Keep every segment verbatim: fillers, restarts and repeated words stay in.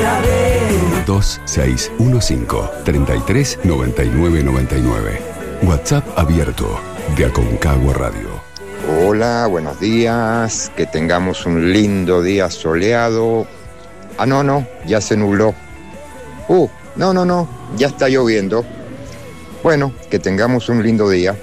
otra vez. dos seis uno cinco, treinta y tres, noventa y nueve, noventa y nueve. WhatsApp abierto de Aconcagua Radio. Hola, buenos días. Que tengamos un lindo día soleado. Ah, no, no, ya se nubló. Uh, no, no, no, ya está lloviendo. Bueno, que tengamos un lindo día.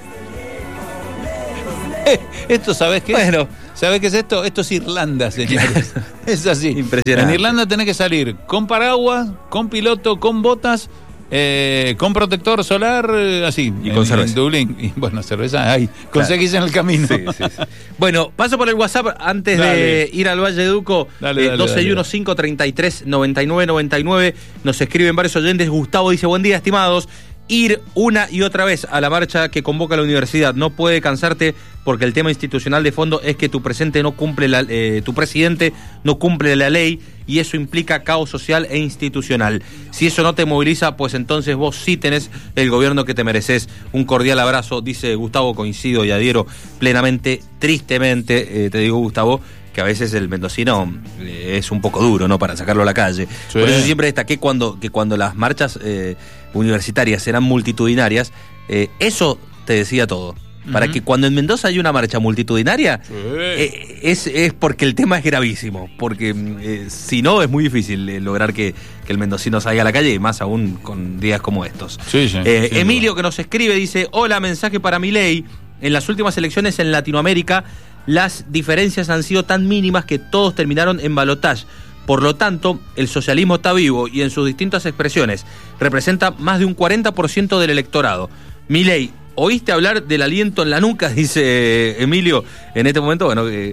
Eh, esto, ¿sabes qué? Bueno. ¿Sabes qué es esto? Esto es Irlanda, señores. Es así. Impresionante. En Irlanda tenés que salir con paraguas, con piloto, con botas, eh, con protector solar, eh, así. Y con en, cerveza. En Dublín. Y bueno, cerveza hay. Conseguís en el camino. Sí, sí, sí. Bueno, paso por el WhatsApp antes Dale. de ir al Valle de Duco. Dale, dale, doce dale. y quince, treinta y tres, noventa y nueve, noventa y nueve. Nos escriben varios oyentes. Gustavo dice: buen día, estimados. Ir una y otra vez a la marcha que convoca la universidad no puede cansarte, porque el tema institucional de fondo es que tu presente no cumple la, eh, tu presidente no cumple la ley, y eso implica caos social e institucional. Si eso no te moviliza, pues entonces vos sí tenés el gobierno que te mereces. Un cordial abrazo, dice Gustavo. Coincido y adhiero plenamente. Tristemente, eh, te digo, Gustavo, que a veces el mendocino eh, es un poco duro, ¿no?, para sacarlo a la calle. Sí. Por eso siempre destaqué cuando, que cuando las marchas eh, universitarias eran multitudinarias, eh, eso te decía todo. Para Ujú. que cuando en Mendoza hay una marcha multitudinaria, Sí. eh, es, es porque el tema es gravísimo. Porque eh, si no, es muy difícil eh, lograr que, que el mendocino salga a la calle, y más aún con días como estos. Sí, sí, Eh, sin Emilio, duda. que nos escribe, dice: hola, mensaje para Milei. En las últimas elecciones en Latinoamérica, las diferencias han sido tan mínimas que todos terminaron en balotaje. Por lo tanto, el socialismo está vivo y en sus distintas expresiones representa más de un cuarenta por ciento del electorado. Milei, ¿oíste hablar del aliento en la nuca?, dice Emilio. En este momento, bueno, eh,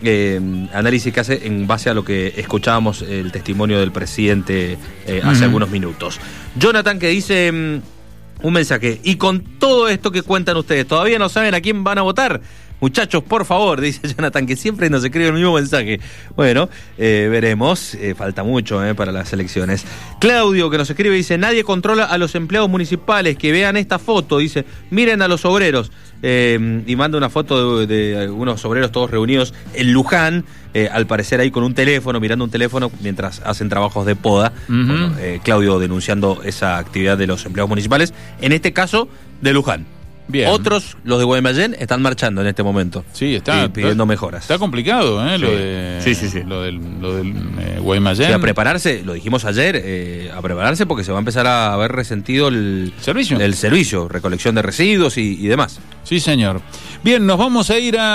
eh, análisis que hace en base a lo que escuchábamos el testimonio del presidente eh, hace Ujú. algunos minutos. Jonathan, que dice mm, un mensaje: y con todo esto que cuentan ustedes, ¿todavía no saben a quién van a votar? Muchachos, por favor, dice Jonathan, que siempre nos escribe el mismo mensaje. Bueno, eh, veremos, eh, falta mucho eh, para las elecciones. Claudio, que nos escribe, dice: nadie controla a los empleados municipales, que vean esta foto, dice, miren a los obreros. Eh, y manda una foto de, de unos obreros todos reunidos en Luján, eh, al parecer ahí con un teléfono, mirando un teléfono mientras hacen trabajos de poda. Ujú. Bueno, eh, Claudio denunciando esa actividad de los empleados municipales, en este caso de Luján. Bien. Otros, los de Guaymallén, están marchando en este momento. Sí, está. Y pidiendo está, mejoras. Está complicado, ¿eh? Lo Sí. de, Sí, sí, sí. Lo del, lo del eh, Guaymallén. Sí, a prepararse, lo dijimos ayer, eh, a prepararse porque se va a empezar a ver resentido el ¿Servicio? el servicio, recolección de residuos y, y demás. Sí, señor. Bien, nos vamos a ir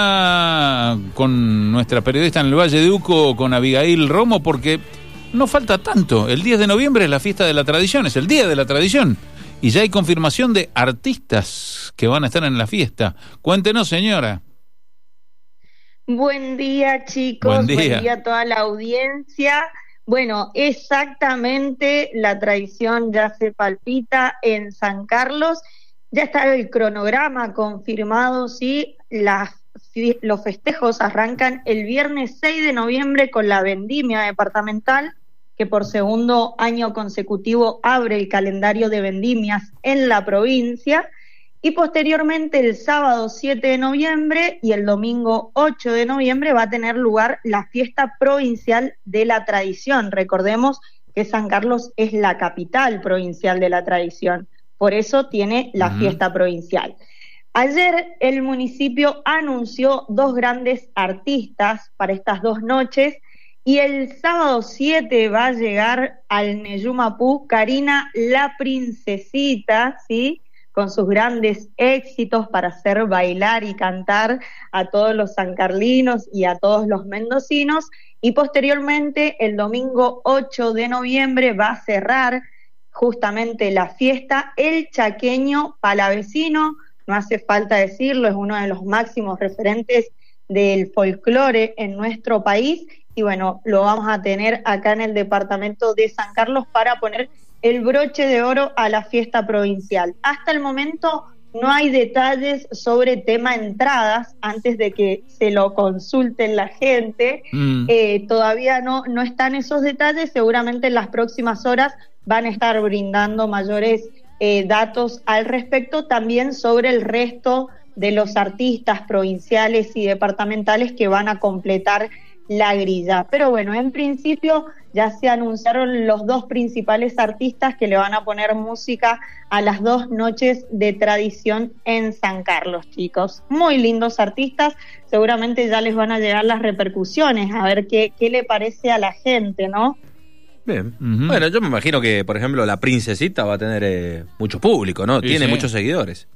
a con nuestra periodista en el Valle de Duco, con Abigail Romo, porque no falta tanto. El diez de noviembre es la fiesta de la tradición, es el día de la tradición. Y ya hay confirmación de artistas que van a estar en la fiesta. Cuéntenos, señora. Buen día, chicos. Buen día. a toda la audiencia. Bueno, exactamente, la tradición ya se palpita en San Carlos. Ya está el cronograma confirmado, sí. Las, sí, los festejos arrancan el viernes seis de noviembre con la vendimia departamental, que por segundo año consecutivo abre el calendario de vendimias en la provincia, y posteriormente el sábado siete de noviembre y el domingo ocho de noviembre va a tener lugar la fiesta provincial de la tradición. Recordemos que San Carlos es la capital provincial de la tradición, por eso tiene la Uh-huh. fiesta provincial. Ayer el municipio anunció dos grandes artistas para estas dos noches, y el sábado siete va a llegar al Neyumapú Karina la Princesita, ¿sí?, con sus grandes éxitos para hacer bailar y cantar a todos los sancarlinos y a todos los mendocinos. Y posteriormente, el domingo ocho de noviembre, va a cerrar justamente la fiesta el chaqueño palavecino. No hace falta decirlo, es uno de los máximos referentes del folclore en nuestro país. Y bueno, lo vamos a tener acá en el departamento de San Carlos para poner el broche de oro a la fiesta provincial. Hasta el momento no hay detalles sobre tema entradas, antes de que se lo consulten la gente. Mm. Eh, todavía no, no están esos detalles, seguramente en las próximas horas van a estar brindando mayores eh, datos al respecto, también sobre el resto de los artistas provinciales y departamentales que van a completar la grilla. Pero bueno, en principio ya se anunciaron los dos principales artistas que le van a poner música a las dos noches de tradición en San Carlos, chicos. Muy lindos artistas, seguramente ya les van a llegar las repercusiones, a ver qué, qué le parece a la gente, ¿no? Bien. Uh-huh. Bueno, yo me imagino que, por ejemplo, la Princesita va a tener eh, mucho público, ¿no? Sí, Tiene sí. muchos seguidores.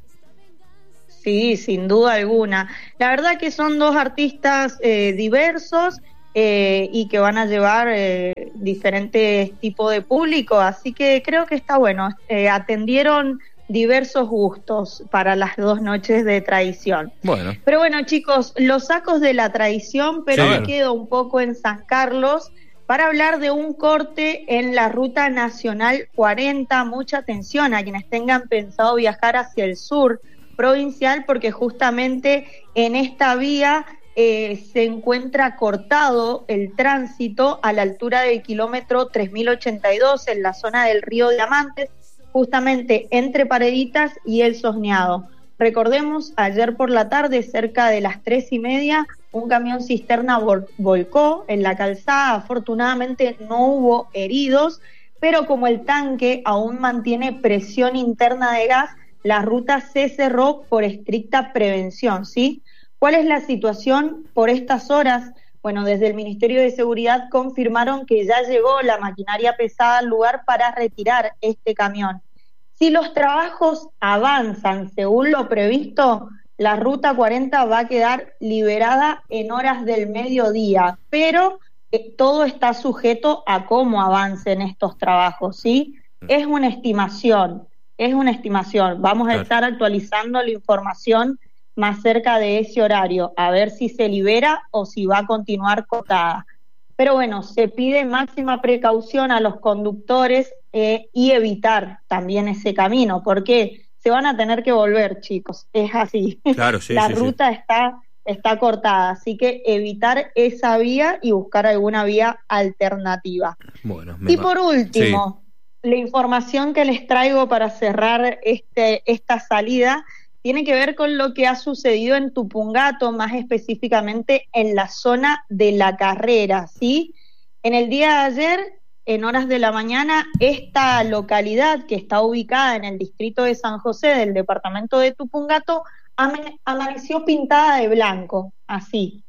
Sí, sin duda alguna. La verdad que son dos artistas eh, diversos eh, y que van a llevar eh, diferentes tipos de público, así que creo que está bueno. Eh, atendieron diversos gustos para las dos noches de tradición. Bueno. Pero bueno, chicos, los sacos de la tradición, pero me quedo un poco en San Carlos para hablar de un corte en la Ruta Nacional cuarenta. Mucha atención a quienes tengan pensado viajar hacia el sur provincial, porque justamente en esta vía eh, se encuentra cortado el tránsito a la altura del kilómetro tres mil ochenta y dos en la zona del Río Diamantes, justamente entre Pareditas y El Sosneado. Recordemos, ayer por la tarde, cerca de las tres y media, un camión cisterna vol- volcó en la calzada. Afortunadamente no hubo heridos, pero como el tanque aún mantiene presión interna de gas, la ruta se cerró por estricta prevención, ¿sí? ¿Cuál es la situación por estas horas? Bueno, desde el Ministerio de Seguridad confirmaron que ya llegó la maquinaria pesada al lugar para retirar este camión. Si los trabajos avanzan según lo previsto, la Ruta cuarenta va a quedar liberada en horas del mediodía, pero eh, todo está sujeto a cómo avancen estos trabajos, ¿sí? Es una estimación, es una estimación. Vamos a estar actualizando la información más cerca de ese horario, a ver si se libera o si va a continuar cortada. Pero bueno, se pide máxima precaución a los conductores eh, y evitar también ese camino, porque se van a tener que volver, chicos, es así. Claro, sí, La sí, ruta sí. está está cortada, así que evitar esa vía y buscar alguna vía alternativa. Bueno, y por último, sí. la información que les traigo para cerrar este esta salida tiene que ver con lo que ha sucedido en Tupungato, más específicamente en la zona de La Carrera, ¿sí? En el día de ayer, en horas de la mañana, esta localidad que está ubicada en el distrito de San José del departamento de Tupungato amaneció pintada de blanco, así,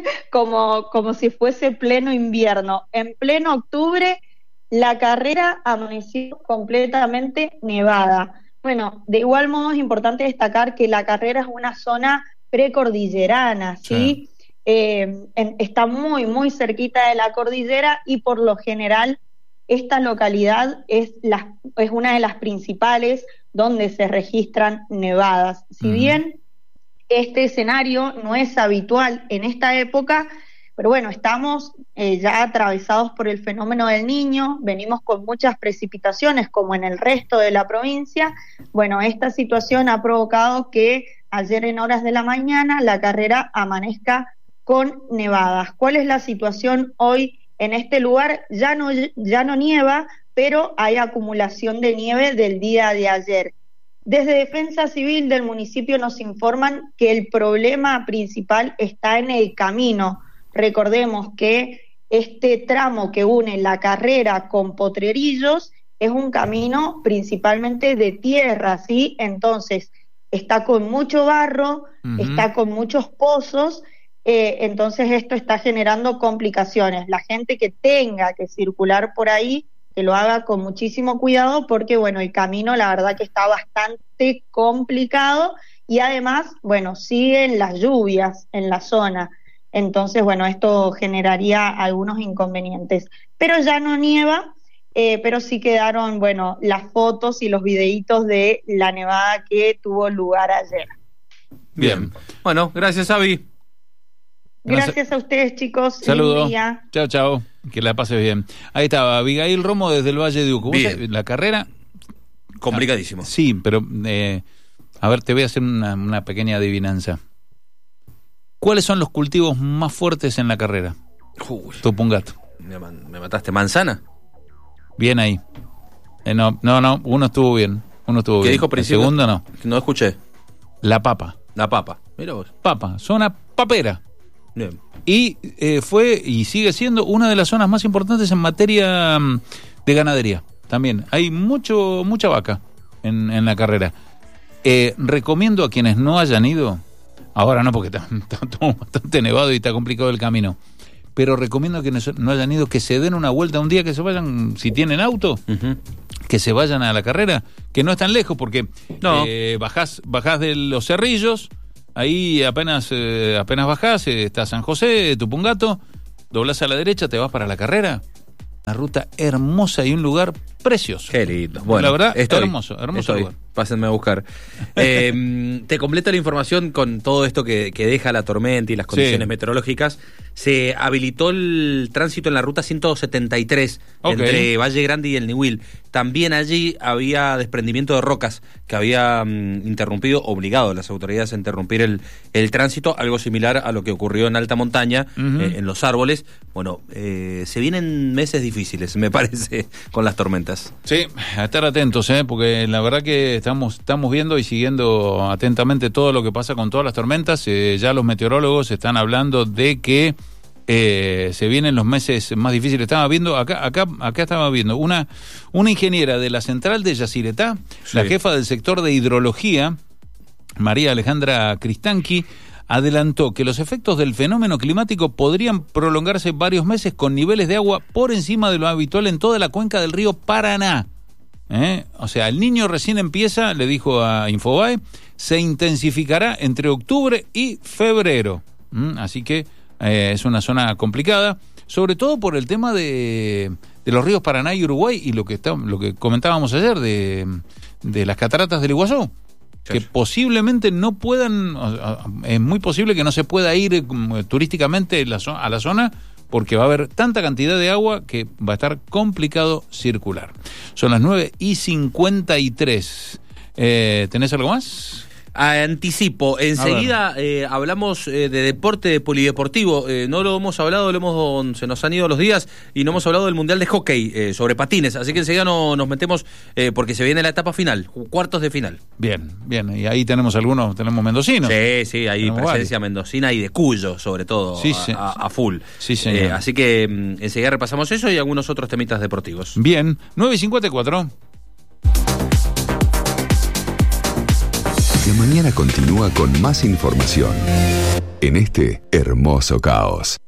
como, como si fuese pleno invierno. En pleno octubre, La Carrera amaneció completamente nevada. Bueno, de igual modo es importante destacar que La Carrera es una zona precordillerana, ¿sí? sí. Eh, en, está muy, muy cerquita de la cordillera y por lo general esta localidad es, la, es una de las principales donde se registran nevadas. Si uh-huh. bien este escenario no es habitual en esta época, pero bueno, estamos eh, ya atravesados por el fenómeno del Niño, venimos con muchas precipitaciones como en el resto de la provincia. Bueno, esta situación ha provocado que ayer en horas de la mañana La Carrera amanezca con nevadas. ¿Cuál es la situación hoy en este lugar? Ya no, ya no nieva, pero hay acumulación de nieve del día de ayer. Desde Defensa Civil del municipio nos informan que el problema principal está en el camino. Recordemos que este tramo que une La Carrera con Potrerillos es un camino principalmente de tierra, ¿sí? Entonces, está con mucho barro, uh-huh. está con muchos pozos, eh, entonces esto está generando complicaciones. La gente que tenga que circular por ahí, que lo haga con muchísimo cuidado, porque bueno, el camino la verdad que está bastante complicado y además, bueno, siguen las lluvias en la zona. Entonces, bueno, esto generaría algunos inconvenientes. Pero ya no nieva, eh, pero sí quedaron, bueno, las fotos y los videitos de la nevada que tuvo lugar ayer. Bien. Bueno, gracias, Avi. Gracias a ustedes, chicos. Saludos. Chao, chao. Que la pases bien. Ahí estaba Abigail Romo desde el Valle de Uco. La Carrera. Complicadísimo. Ah, sí, pero eh, a ver, te voy a hacer una, una pequeña adivinanza. ¿Cuáles son los cultivos más fuertes en La Carrera? Uy, Tupungato. Me, me mataste. ¿Manzana? Bien ahí. Eh, no, no, no, uno estuvo bien. Uno estuvo ¿Qué bien. dijo principio? El segundo no. No escuché. La papa. La papa. Mira vos. Papa. Zona papera. Bien. Y eh, fue y sigue siendo una de las zonas más importantes en materia mm, de ganadería. También hay mucho mucha vaca en, en la carrera. Eh, recomiendo a quienes no hayan ido, ahora no porque está, está todo bastante nevado y está complicado el camino, pero recomiendo a quienes no hayan ido que se den una vuelta un día, que se vayan, si tienen auto, uh-huh. que se vayan a la carrera, que no es tan lejos porque no. eh, bajás, bajás de los Cerrillos, ahí apenas eh, apenas bajás, eh, está San José, Tupungato, doblás a la derecha, te vas para la carrera. Una ruta hermosa y un lugar precioso. Qué lindo. Bueno, la verdad, estoy, hermoso, hermoso estoy. lugar. Pásenme a buscar. eh, te completo la información con todo esto que, que deja la tormenta y las condiciones sí. meteorológicas. Se habilitó el tránsito en la ruta ciento setenta y tres okay. entre Valle Grande y el Niwil. También allí había desprendimiento de rocas que había um, interrumpido, obligado a las autoridades a interrumpir el, el tránsito, algo similar a lo que ocurrió en alta montaña, uh-huh. eh, en los árboles. Bueno, eh, se vienen meses difíciles, me parece, con las tormentas. Sí, a estar atentos, ¿eh? Porque la verdad que estamos, estamos viendo y siguiendo atentamente todo lo que pasa con todas las tormentas. Eh, ya los meteorólogos están hablando de que Eh, se vienen los meses más difíciles. Estaba viendo, acá, acá, acá estaba viendo una, una ingeniera de la central de Yacyretá, sí. la jefa del sector de hidrología, María Alejandra Cristanqui, adelantó que los efectos del fenómeno climático podrían prolongarse varios meses con niveles de agua por encima de lo habitual en toda la cuenca del río Paraná. ¿Eh? O sea, el Niño recién empieza, le dijo a Infobae, se intensificará entre octubre y febrero. ¿Mm? Así que Eh, es una zona complicada, sobre todo por el tema de, de los ríos Paraná y Uruguay y lo que está, lo que comentábamos ayer de, de las cataratas del Iguazú, sí. que posiblemente no puedan, es muy posible que no se pueda ir turísticamente a la zona porque va a haber tanta cantidad de agua que va a estar complicado circular. Son las nueve y cincuenta y tres. Eh, ¿Tenés algo más? Anticipo, enseguida eh, hablamos eh, de deporte, de polideportivo, eh, no lo hemos hablado, lo hemos, se nos han ido los días y no hemos hablado del Mundial de Hockey eh, sobre patines, así que enseguida no, nos metemos eh, porque se viene la etapa final, cuartos de final. Bien, bien, y ahí tenemos algunos, tenemos mendocinos. Sí, sí, hay tenemos presencia varios. Mendocina y de Cuyo, sobre todo, sí, a, sí. a, a full. Sí, señor. Eh, así que mm, enseguida repasamos eso y algunos otros temitas deportivos. Bien, nueve y cincuenta y cuatro. La mañana continúa con más información en este hermoso caos.